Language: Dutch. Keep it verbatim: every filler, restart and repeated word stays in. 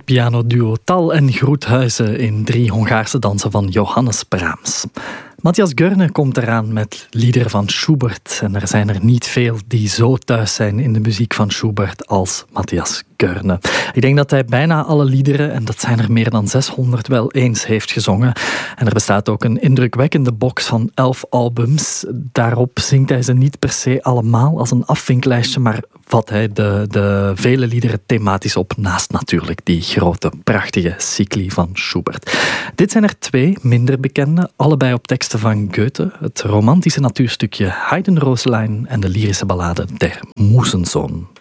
pianoduo Tal en Groethuizen in drie Hongaarse dansen van Johannes Brahms. Matthias Görne komt eraan met liederen van Schubert. En er zijn er niet veel die zo thuis zijn in de muziek van Schubert als Matthias Görne. Ik denk dat hij bijna alle liederen, en dat zijn er meer dan zeshonderd, wel eens heeft gezongen. En er bestaat ook een indrukwekkende box van elf albums. Daarop zingt hij ze niet per se allemaal als een afvinklijstje, maar vat hij de, de vele liederen thematisch op, naast natuurlijk die grote, prachtige cycli van Schubert. Dit zijn er twee minder bekende, allebei op teksten van Goethe. Het romantische natuurstukje Heidenroselein en de lyrische ballade Der Musensohn.